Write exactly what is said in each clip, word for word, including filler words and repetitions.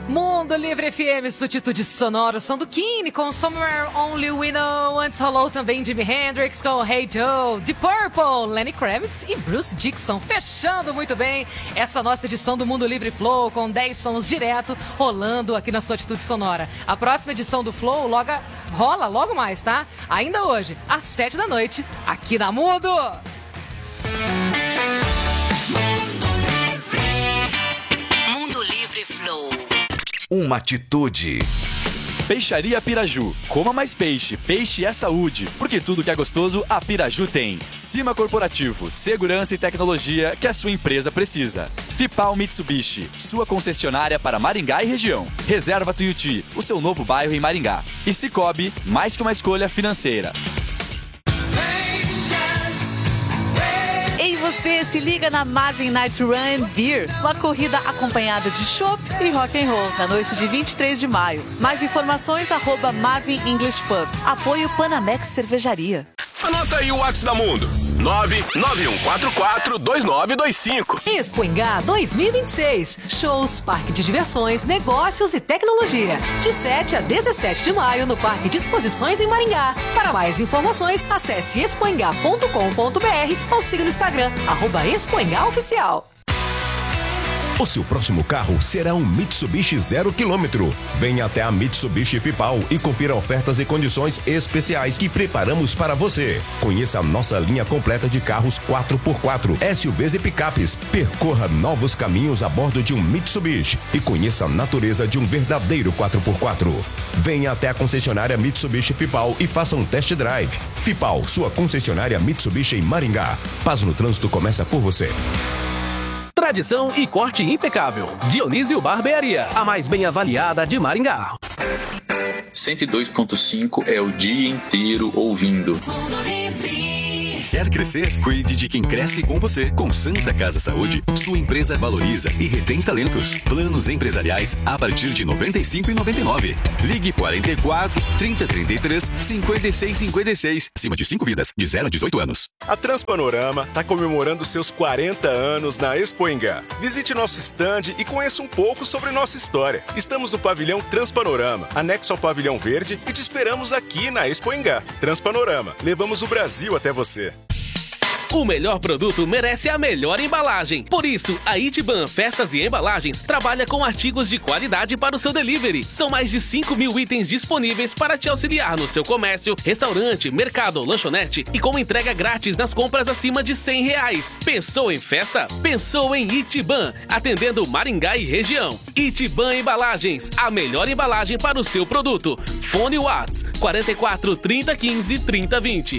Mundo Livre F M, substituto sonoro, som do Keane com Somewhere Only We Know. Antes rolou também Jimi Hendrix com Hey Joe, The Purple, Lenny Kravitz e Bruce Dickinson. Fechando muito bem essa nossa edição do Mundo Livre Flow com dez sons direto rolando aqui na sua atitude sonora. A próxima edição do Flow logo, rola logo mais, tá? Ainda hoje, às sete da noite, aqui na Mundo. Mundo Livre Flow. Uma atitude. Peixaria Piraju. Coma mais peixe. Peixe é saúde. Porque tudo que é gostoso, a Piraju tem. Cima Corporativo. Segurança e tecnologia que a sua empresa precisa. Fipal Mitsubishi. Sua concessionária para Maringá e região. Reserva Tuiuti. O seu novo bairro em Maringá. E Cicobi. Mais que uma escolha financeira. Ei, você se liga na Marvin Night Run Beer, uma corrida acompanhada de chopp e rock and roll na noite de vinte e três de maio. Mais informações, arroba Marvin English Pub. Apoio Panamex Cervejaria. Anota aí o WhatsApp da Mundo. nove nove um quatro quatro dois nove dois cinco. Expo Engá dois mil e vinte e seis. Shows, parque de diversões, negócios e tecnologia. De sete a dezessete de maio no Parque de Exposições em Maringá. Para mais informações, acesse expoengá ponto com ponto br ou siga no Instagram, arroba Expoengá Oficial. O seu próximo carro será um Mitsubishi zero quilômetro. Venha até a Mitsubishi Fipal e confira ofertas e condições especiais que preparamos para você. Conheça a nossa linha completa de carros quatro por quatro, S U Vs e picapes. Percorra novos caminhos a bordo de um Mitsubishi e conheça a natureza de um verdadeiro quatro por quatro. Venha até a concessionária Mitsubishi Fipal e faça um test drive. Fipal, sua concessionária Mitsubishi em Maringá. Paz no trânsito começa por você. Tradição e corte impecável. Dionísio Barbearia, a mais bem avaliada de Maringá. cento e dois ponto cinco é o dia inteiro ouvindo. Quer crescer? Cuide de quem cresce com você. Com Santa Casa Saúde, sua empresa valoriza e retém talentos. Planos empresariais a partir de noventa e cinco reais e noventa e nove centavos. Ligue quarenta e quatro, trinta, trinta e três, cinquenta e seis, cinquenta e seis. Acima de cinco vidas, de zero a dezoito anos. A Transpanorama está comemorando seus quarenta anos na Expo Engá. Visite nosso stand e conheça um pouco sobre nossa história. Estamos no pavilhão Transpanorama, anexo ao pavilhão verde, e te esperamos aqui na Expo Engá. Transpanorama, levamos o Brasil até você. O melhor produto merece a melhor embalagem. Por isso, a Itiban Festas e Embalagens trabalha com artigos de qualidade para o seu delivery. São mais de cinco mil itens disponíveis para te auxiliar no seu comércio, restaurante, mercado, lanchonete e com entrega grátis nas compras acima de cem reais. Pensou em festa? Pensou em Itiban, atendendo Maringá e região. Itiban Embalagens, a melhor embalagem para o seu produto. Fone Whats quarenta e quatro, trinta, quinze, trinta, vinte.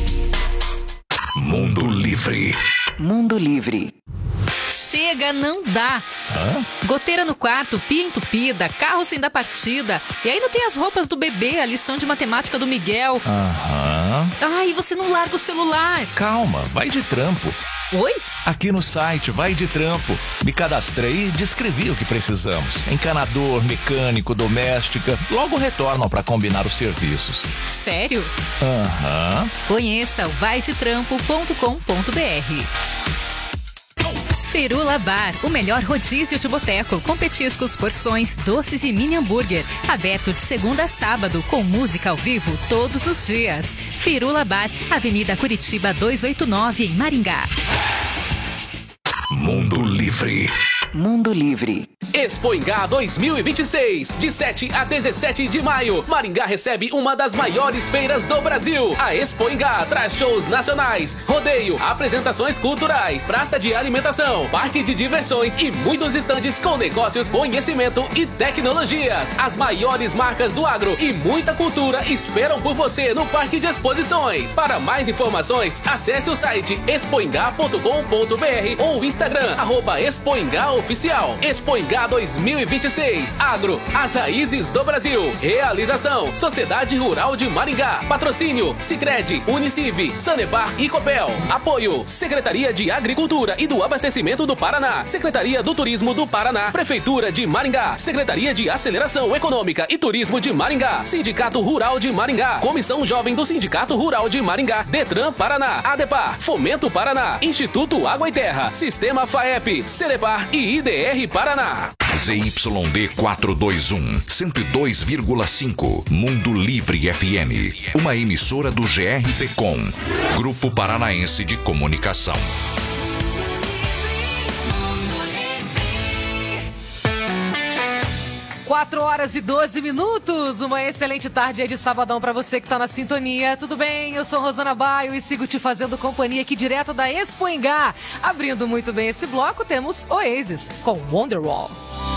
Mundo Livre. Mundo Livre. Chega, não dá. Hã? Goteira no quarto, pia entupida, carro sem dar partida. E ainda tem as roupas do bebê, a lição de matemática do Miguel. Aham. Ai, você não larga o celular. Calma, vai de trampo. Oi? Aqui no site Vai de Trampo. Me cadastrei e descrevi o que precisamos. Encanador, mecânico, doméstica. Logo retornam para combinar os serviços. Sério? Aham. Conheça o vai de trampo ponto com ponto br. Firula Bar, o melhor rodízio de boteco, com petiscos, porções, doces e mini hambúrguer. Aberto de segunda a sábado, com música ao vivo todos os dias. Firula Bar, Avenida Curitiba duzentos e oitenta e nove, em Maringá. Mundo Livre. Mundo Livre. Expo Engá dois mil e vinte e seis, de sete a dezessete de maio. Maringá recebe uma das maiores feiras do Brasil. A Expo Engá traz shows nacionais, rodeio, apresentações culturais, praça de alimentação, parque de diversões e muitos estandes com negócios, conhecimento e tecnologias. As maiores marcas do agro e muita cultura esperam por você no Parque de Exposições. Para mais informações, acesse o site expoengá ponto com ponto br ou o Instagram, arroba Expoengá Oficial. Expo Engá dois mil e vinte e seis. Agro, as raízes do Brasil. Realização, Sociedade Rural de Maringá. Patrocínio, Sicredi, Uniciv, Sanepar e Copel. Apoio, Secretaria de Agricultura e do Abastecimento do Paraná. Secretaria do Turismo do Paraná. Prefeitura de Maringá. Secretaria de Aceleração Econômica e Turismo de Maringá. Sindicato Rural de Maringá. Comissão Jovem do Sindicato Rural de Maringá. Detran Paraná. Adepar, Fomento Paraná. Instituto Água e Terra. Sistema FAEP, Celepar e I D R Paraná. Z Y D quatrocentos e vinte e um, cento e dois vírgula cinco. Mundo Livre F M. Uma emissora do G R P Com, Grupo Paranaense de Comunicação. quatro horas e doze minutos, uma excelente tarde aí de sabadão pra você que tá na sintonia. Tudo bem? Eu sou Rosana Baio e sigo te fazendo companhia aqui direto da Expoingá. Abrindo muito bem esse bloco, temos Oasis com Wonderwall.